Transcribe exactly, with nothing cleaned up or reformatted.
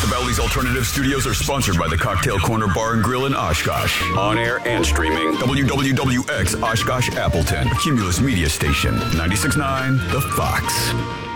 The Bally's Alternative Studios are sponsored by the Cocktail Corner Bar and Grill in Oshkosh. On air and streaming. W W W X Oshkosh Appleton. A Cumulus Media Station. ninety-six point nine The Fox.